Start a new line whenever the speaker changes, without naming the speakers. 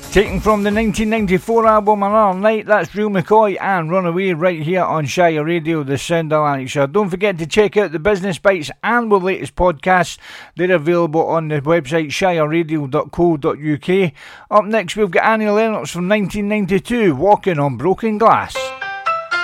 Taken from the 1994 album Another Night, that's Real McCoy and Runaway right here on Shire Radio, the sound of Lanarkshire. Don't forget to check out the Business Bites and our latest podcasts. They're available on the website shireradio.co.uk. Up next we've got Annie Lennox from 1992, Walking on Broken Glass.